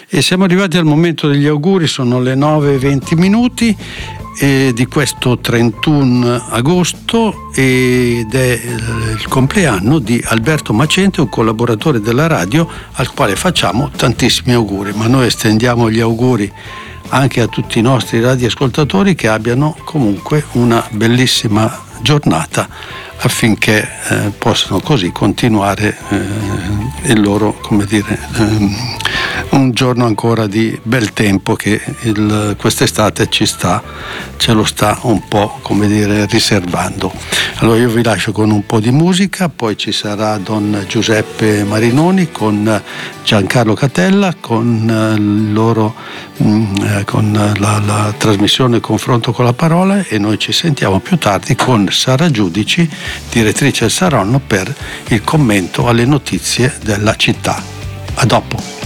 E siamo arrivati al momento degli auguri, sono le 9:20 di questo 31 agosto ed è il compleanno di Alberto Macente, un collaboratore della radio al quale facciamo tantissimi auguri, ma noi estendiamo gli auguri anche a tutti i nostri radioascoltatori che abbiano comunque una bellissima giornata affinché possano così continuare il loro, come dire, un giorno ancora di bel tempo che quest'estate ce lo sta un po', come dire, riservando. Allora io vi lascio con un po' di musica, poi ci sarà Don Giuseppe Marinoni con Giancarlo Catella con la trasmissione Confronto con la Parola, e noi ci sentiamo più tardi con Sara Giudici, direttrice del Saronno, per il commento alle notizie della città. A dopo.